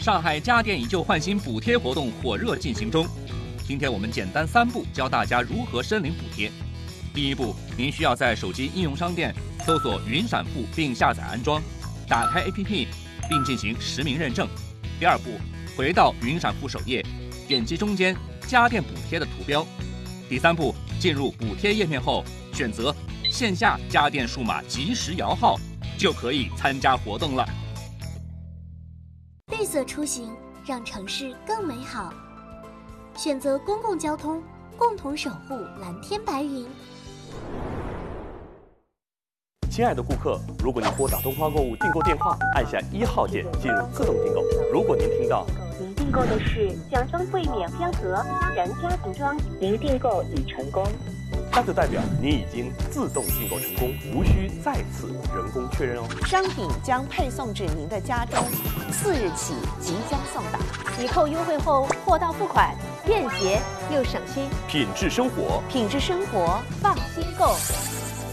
上海家电以旧换新补贴活动火热进行中。今天我们简单3步教大家如何申领补贴。第1步，您需要在手机应用商店搜索云闪付并下载安装，打开 APP 并进行实名认证。第2步，回到云闪付首页，点击中间家电补贴的图标。第3步，进入补贴页面后，选择线下家电数码即时摇号，就可以参加活动了。 绿色出行，让城市更美好。选择公共交通，共同守护蓝天白云。 亲爱的顾客，如果您拨打东方购物订购电话，按下1号键进入自动订购。如果您听到您订购的是奖装柜免标盒家人家庭装，您订购已成功， 那就代表您已经自动订购成功，无需再次人工确认哦。 商品将配送至您的家中，4日起即将送达。 抵扣优惠后，货到付款，便捷又省心。 品质生活， 品质生活，放心购。